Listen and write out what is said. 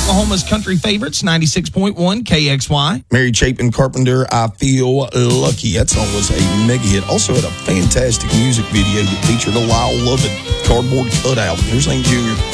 Oklahoma's country favorites, 96.1 KXY. Mary Chapin Carpenter, I Feel Lucky. That song was a mega hit. Also had a fantastic music video that featured a Lyle Lovett cardboard cutout. Here's Hank Jr.